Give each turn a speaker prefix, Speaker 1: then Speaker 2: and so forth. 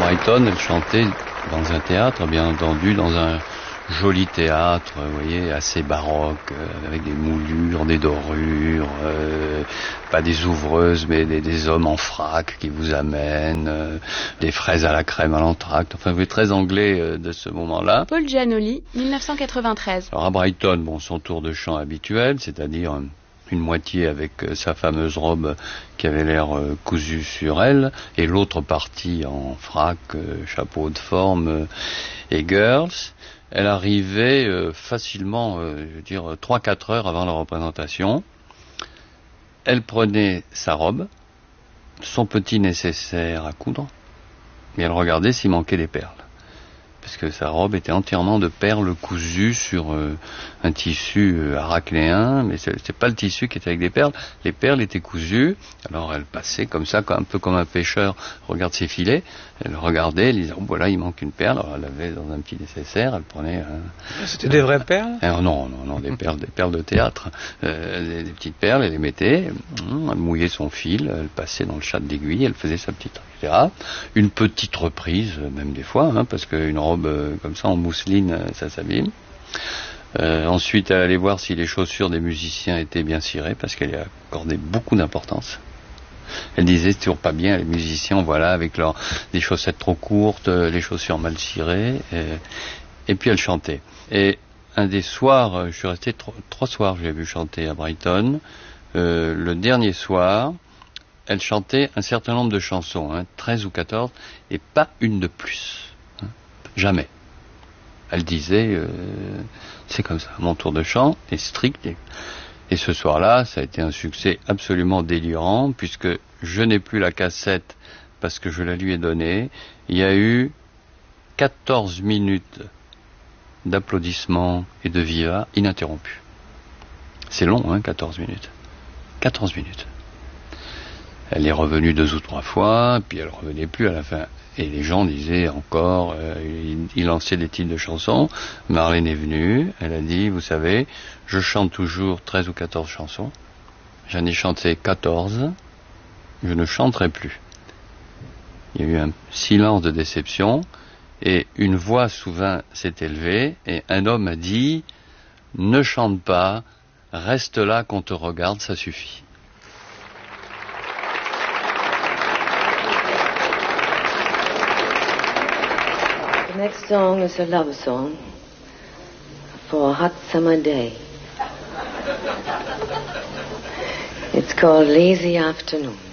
Speaker 1: Brighton, elle chantait dans un théâtre, bien entendu, dans un joli théâtre, vous voyez, assez baroque, avec des moulures, des dorures, pas des ouvreuses, mais des hommes en frac qui vous amènent, des fraises à la crème à l'entracte. Enfin, vous voyez, très anglais de ce moment-là.
Speaker 2: Paul Giannoli, 1993.
Speaker 1: Alors à Brighton, bon, son tour de chant habituel, c'est-à-dire une moitié avec sa fameuse robe qui avait l'air cousue sur elle, et l'autre partie en frac, chapeau de forme et girls. Elle arrivait facilement, je veux dire, 3-4 heures avant la représentation. Elle prenait sa robe, son petit nécessaire à coudre, et elle regardait s'il manquait des perles. Parce que sa robe était entièrement de perles cousues sur un tissu arachnéen, mais c'est pas le tissu qui était avec des perles. Les perles étaient cousues, alors elle passait comme ça, un peu comme un pêcheur regarde ses filets. Elle regardait, elle disait, oh voilà, il manque une perle. Alors elle avait dans un petit nécessaire, elle prenait...
Speaker 3: C'était des vraies perles?
Speaker 1: Non, des perles de théâtre. Des petites perles, elle les mettait, elle mouillait son fil, elle passait dans le chat d'aiguille, elle faisait sa petite... etc. Une petite reprise, même des fois, parce qu'une robe comme ça en mousseline, ça s'abîme. Ensuite, elle allait voir si les chaussures des musiciens étaient bien cirées, parce qu'elle y accordait beaucoup d'importance. Elle disait, c'est toujours pas bien, les musiciens, voilà, avec des chaussettes trop courtes, les chaussures mal cirées, et puis elle chantait. Et un des soirs, je suis resté 3 soirs, je l'ai vu chanter à Brighton. Le dernier soir, elle chantait un certain nombre de chansons, 13 ou 14, et pas une de plus. Jamais. Elle disait, c'est comme ça, mon tour de chant est strict. Et ce soir-là, ça a été un succès absolument délirant, puisque je n'ai plus la cassette parce que je la lui ai donnée. Il y a eu 14 minutes d'applaudissements et de viva ininterrompus. C'est long, 14 minutes. 14 minutes. Elle est revenue 2 ou 3 fois, puis elle revenait plus à la fin. Et les gens disaient encore, il lançait des titres de chansons. Marlène est venue, elle a dit, vous savez, je chante toujours 13 ou 14 chansons. J'en ai chanté 14, je ne chanterai plus. Il y a eu un silence de déception, et une voix soudain s'est élevée, et un homme a dit, ne chante pas, reste là qu'on te regarde, ça suffit.
Speaker 4: The next song is a love song for a hot summer day. It's called Lazy Afternoon.